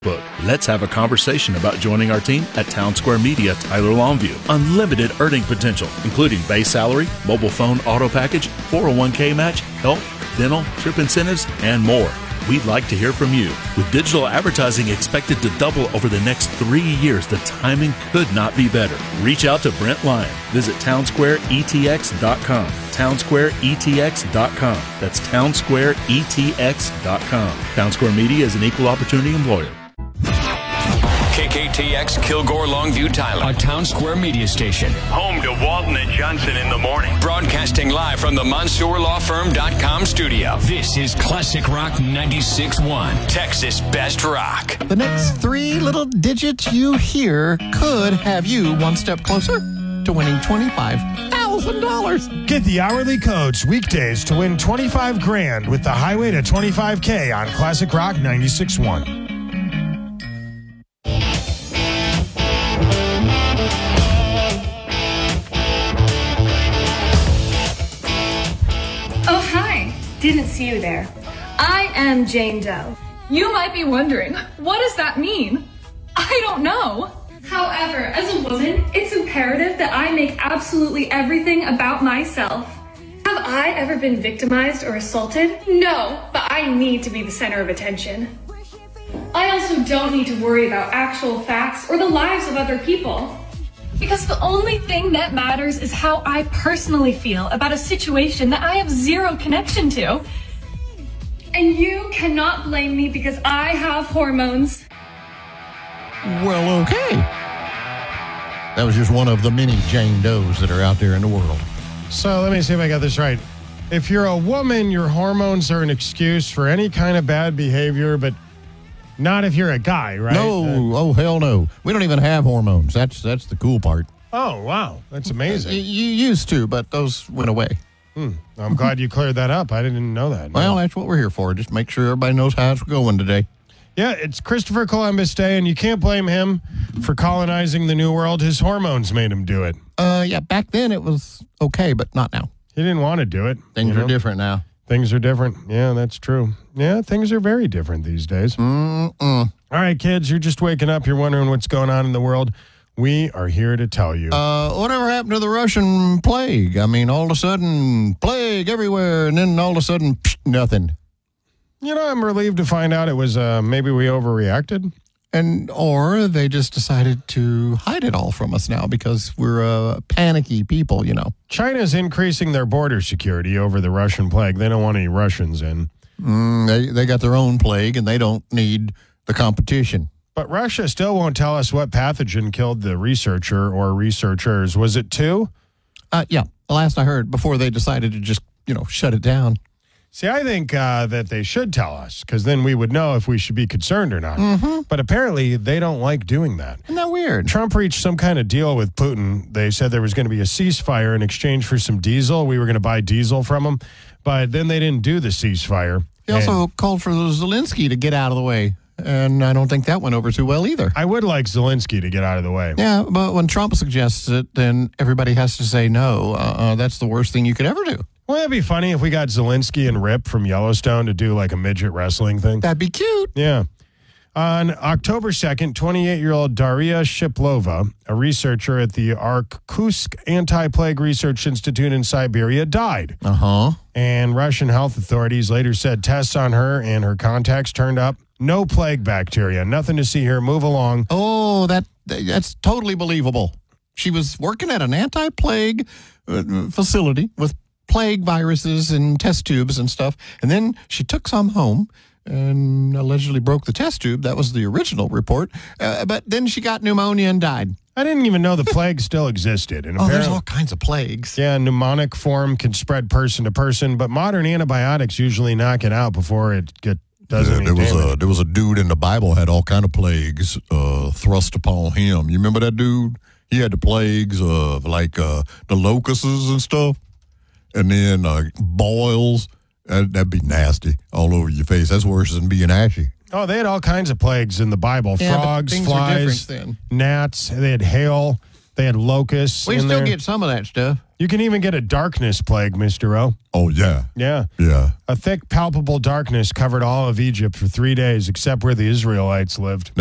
Let's have a conversation about joining our team at Town Square Media Tyler Longview. Unlimited earning potential, including base salary, mobile phone auto package, 401k match, health, dental, trip incentives, and more. We'd like to hear from you. With digital advertising expected to double over the next 3 years, the timing could not be better. Reach out to Brent Lyon. Visit townsquareetx.com. townsquareetx.com. That's townsquareetx.com. Town Square Media is an equal opportunity employer. KKTX Kilgore Longview Tyler, a Town Square media station. Home to Walton and Johnson in the morning. Broadcasting live from the MonsourLawFirm.com studio. This is Classic Rock 96.1, Texas Best Rock. The next 3 little digits you hear could have you one step closer to winning $25,000. Get the hourly codes weekdays to win $25,000 with the Highway to 25K on Classic Rock 96.1. Didn't see you there. I am Jane Doe. You might be wondering, what does that mean? I don't know. However, as a woman, it's imperative that I make absolutely everything about myself. Have I ever been victimized or assaulted? No, but I need to be the center of attention. I also don't need to worry about actual facts or the lives of other people. Because the only thing that matters is how I personally feel about a situation that I have zero connection to. And you cannot blame me because I have hormones. Well, okay. That was just one of the many Jane Does that are out there in the world. So let me see if I got this right. If you're a woman, your hormones are an excuse for any kind of bad behavior, but not if you're a guy, right? No, hell no. We don't even have hormones. That's the cool part. Oh, wow. That's amazing. You used to, but those went away. I'm glad you cleared that up. I didn't know that. Well, that's what we're here for. Just make sure everybody knows how it's going today. Yeah, it's Christopher Columbus Day, and you can't blame him for colonizing the New World. His hormones made him do it. Yeah, back then it was okay, but not now. He didn't want to do it. Things are different now. Things are different. Yeah, that's true. Yeah, things are very different these days. All right, kids, you're just waking up. You're wondering what's going on in the world. We are here to tell you. Whatever happened to the Russian plague? I mean, all of a sudden, plague everywhere, and then all of a sudden, nothing. You know, I'm relieved to find out it was maybe we overreacted. Or they just decided to hide it all from us now because we're panicky people, you know. China's increasing their border security over the Russian plague. They don't want any Russians in. They got their own plague, and they don't need the competition. But Russia still won't tell us what pathogen killed the researcher or researchers. Was it 2? Yeah. The last I heard, before they decided to just, shut it down. See, I think that they should tell us, because then we would know if we should be concerned or not. Mm-hmm. But apparently, they don't like doing that. Isn't that weird? Trump reached some kind of deal with Putin. They said there was going to be a ceasefire in exchange for some diesel. We were going to buy diesel from them. But then they didn't do the ceasefire. He also called for Zelensky to get out of the way. And I don't think that went over too well either. I would like Zelensky to get out of the way. Yeah, but when Trump suggests it, then everybody has to say no. That's the worst thing you could ever do. Wouldn't that be funny if we got Zelensky and Rip from Yellowstone to do like a midget wrestling thing? That'd be cute. Yeah. On October 2nd, 28-year-old Daria Shiplova, a researcher at the Irkutsk Anti-Plague Research Institute in Siberia, died. And Russian health authorities later said tests on her and her contacts turned up no plague bacteria. Nothing to see here. Move along. Oh, that's totally believable. She was working at an anti-plague facility with plague viruses and test tubes and stuff. And then she took some home and allegedly broke the test tube. That was the original report. But then she got pneumonia and died. I didn't even know the plague still existed. And there's all kinds of plagues. Yeah, pneumonic form can spread person to person, but modern antibiotics usually knock it out before it does any damage. There was a dude in the Bible had all kind of plagues thrust upon him. You remember that dude? He had the plagues of the locusts and stuff. And then boils, that'd be nasty all over your face. That's worse than being ashy. Oh, they had all kinds of plagues in the Bible. Yeah, frogs, flies, gnats. They had hail. They had locusts. We still get some of that stuff. You can even get a darkness plague, Mr. O. Oh, yeah. Yeah. Yeah. A thick, palpable darkness covered all of Egypt for 3 days, except where the Israelites lived.